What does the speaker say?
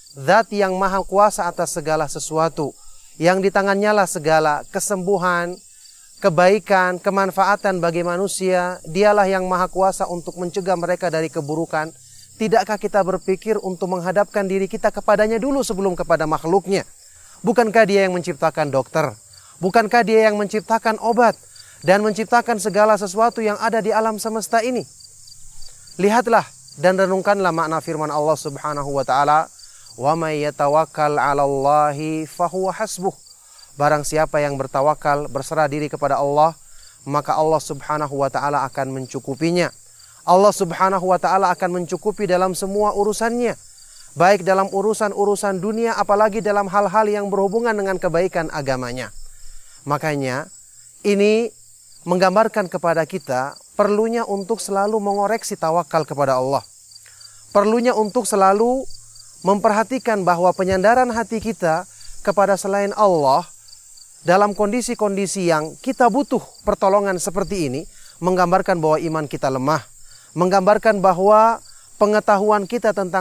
Zat yang maha kuasa atas segala sesuatu, yang di tangannya lah segala kesembuhan, kebaikan, kemanfaatan bagi manusia. Dialah yang maha kuasa untuk mencegah mereka dari keburukan. Tidakkah kita berpikir untuk menghadapkan diri kita kepadanya dulu sebelum kepada makhluknya? Bukankah dia yang menciptakan dokter? Bukankah dia yang menciptakan obat? Dan menciptakan segala sesuatu yang ada di alam semesta ini? Lihatlah dan renungkanlah makna firman Allah Subhanahu wa ta'ala, "Wa may yatawakkal 'alallahi fahuwa hasbuh." Barang siapa yang bertawakal, berserah diri kepada Allah, maka Allah Subhanahu wa ta'ala akan mencukupinya. Allah Subhanahu wa ta'ala akan mencukupi dalam semua urusannya, baik dalam urusan-urusan dunia, apalagi dalam hal-hal yang berhubungan dengan kebaikan agamanya. Makanya ini menggambarkan kepada kita perlunya untuk selalu mengoreksi tawakal kepada Allah. Perlunya untuk selalu memperhatikan bahwa penyandaran hati kita kepada selain Allah dalam kondisi-kondisi yang kita butuh pertolongan seperti ini, menggambarkan bahwa iman kita lemah, menggambarkan bahwa pengetahuan kita tentang